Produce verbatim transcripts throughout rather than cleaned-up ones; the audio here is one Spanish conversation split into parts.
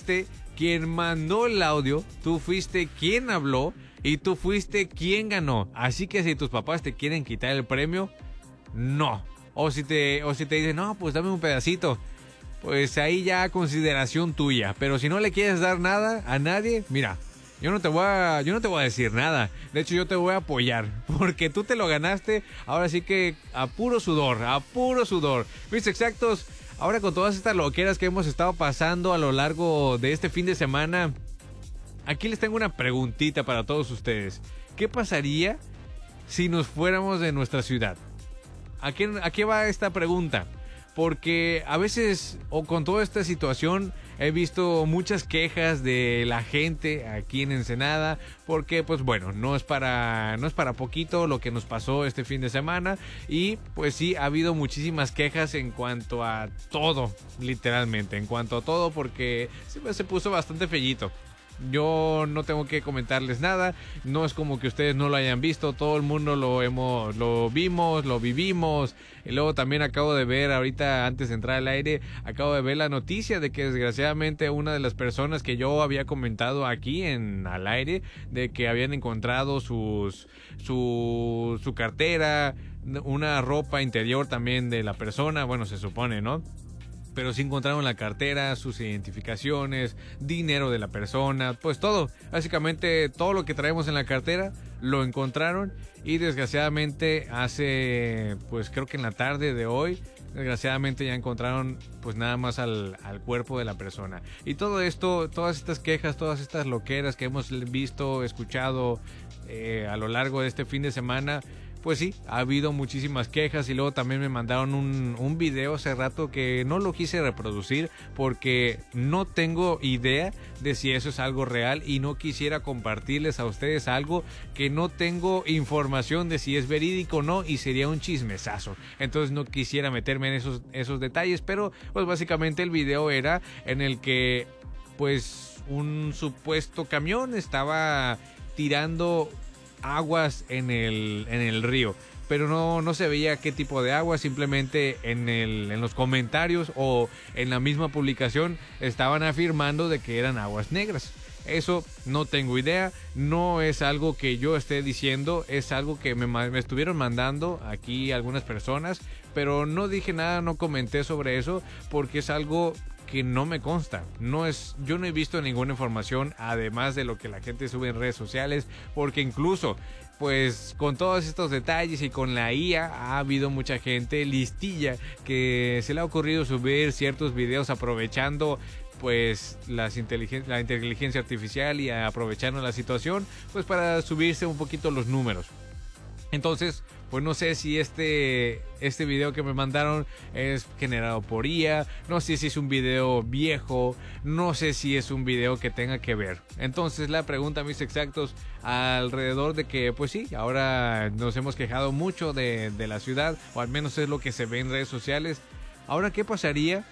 fuiste quien mandó el audio, tú fuiste quien habló y tú fuiste quien ganó. Así que si tus papás te quieren quitar el premio, no. O si te, o si te dicen, no, pues dame un pedacito, pues ahí ya consideración tuya. Pero si no le quieres dar nada a nadie, mira, yo no te voy a, yo no te voy a decir nada. De hecho, yo te voy a apoyar, porque tú te lo ganaste. Ahora sí que a puro sudor, a puro sudor. Mis exactos, ahora con todas estas loqueras que hemos estado pasando a lo largo de este fin de semana, aquí les tengo una preguntita para todos ustedes. ¿Qué pasaría si nos fuéramos de nuestra ciudad? ¿A qué, a qué va esta pregunta? Porque a veces, o con toda esta situación, he visto muchas quejas de la gente aquí en Ensenada, porque pues bueno, no es para no es para poquito lo que nos pasó este fin de semana, y pues sí, ha habido muchísimas quejas en cuanto a todo, literalmente, en cuanto a todo, porque se, se puso bastante fellito. Yo no tengo que comentarles nada, no es como que ustedes no lo hayan visto, todo el mundo lo hemos, lo vimos, lo vivimos. Y luego también acabo de ver, ahorita antes de entrar al aire, acabo de ver la noticia de que desgraciadamente una de las personas que yo había comentado aquí en al aire, de que habían encontrado sus su, su cartera, una ropa interior también de la persona, bueno, se supone, ¿no? Pero sí encontraron la cartera, sus identificaciones, dinero de la persona, pues todo. Básicamente todo lo que traemos en la cartera lo encontraron, y desgraciadamente hace, pues creo que en la tarde de hoy, desgraciadamente ya encontraron pues nada más al, al cuerpo de la persona. Y todo esto, todas estas quejas, todas estas loqueras que hemos visto, escuchado eh, a lo largo de este fin de semana, pues sí, ha habido muchísimas quejas. Y luego también me mandaron un, un video hace rato que no lo quise reproducir porque no tengo idea de si eso es algo real, y no quisiera compartirles a ustedes algo que no tengo información de si es verídico o no, y sería un chismesazo. Entonces no quisiera meterme en esos, esos detalles, pero pues básicamente el video era en el que pues un supuesto camión estaba tirando aguas en el, en el río, pero no, no se veía qué tipo de agua. Simplemente en, el, en los comentarios o en la misma publicación estaban afirmando de que eran aguas negras. Eso no tengo idea, no es algo que yo esté diciendo, es algo que me, me estuvieron mandando aquí algunas personas, pero no dije nada, no comenté sobre eso, porque es algo que no me consta. No es, yo no he visto ninguna información además de lo que la gente sube en redes sociales, porque incluso pues con todos estos detalles y con la I A ha habido mucha gente listilla que se le ha ocurrido subir ciertos videos aprovechando pues las inteligen- la inteligencia artificial y aprovechando la situación pues para subirse un poquito los números. Entonces, pues no sé si este, este video que me mandaron es generado por I A, no sé si es un video viejo, no sé si es un video que tenga que ver. Entonces la pregunta, mis exactos, alrededor de que, pues sí, ahora nos hemos quejado mucho de, de la ciudad, o al menos es lo que se ve en redes sociales. Ahora, ¿qué pasaría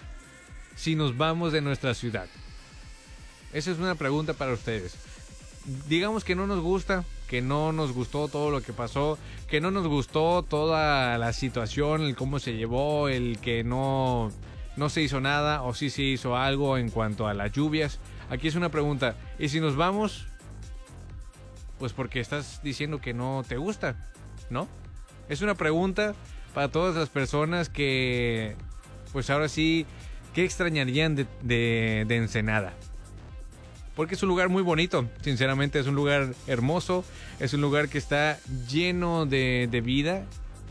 si nos vamos de nuestra ciudad? Esa es una pregunta para ustedes. Digamos que no nos gusta, que no nos gustó todo lo que pasó, que no nos gustó toda la situación, el cómo se llevó, el que no, no se hizo nada, o sí se hizo algo en cuanto a las lluvias. Aquí es una pregunta, ¿y si nos vamos? Pues porque estás diciendo que no te gusta, ¿no? Es una pregunta para todas las personas que, pues ahora sí, ¿qué extrañarían de, de, de Ensenada? Porque es un lugar muy bonito, sinceramente es un lugar hermoso, es un lugar que está lleno de, de vida.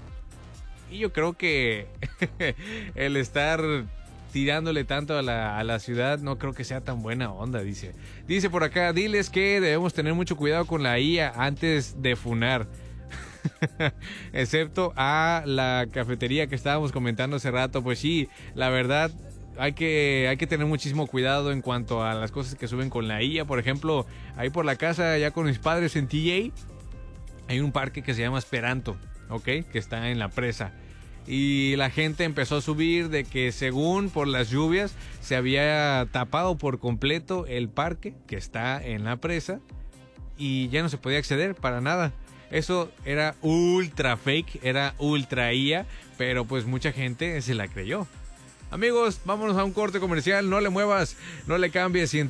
Y yo creo que el estar tirándole tanto a la, a la ciudad no creo que sea tan buena onda, dice. Dice por acá, diles que debemos tener mucho cuidado con la I A antes de funar. Excepto a la cafetería que estábamos comentando hace rato, pues sí, la verdad... Hay que, hay que tener muchísimo cuidado en cuanto a las cosas que suben con la I A. Por ejemplo, ahí por la casa, ya con mis padres en T J, hay un parque que se llama Esperanto, ¿ok? Que está en la presa. Y la gente empezó a subir de que según por las lluvias se había tapado por completo el parque que está en la presa y ya no se podía acceder para nada. Eso era ultra fake, era ultra I A, pero pues mucha gente se la creyó. Amigos, vámonos a un corte comercial, no le muevas, no le cambies.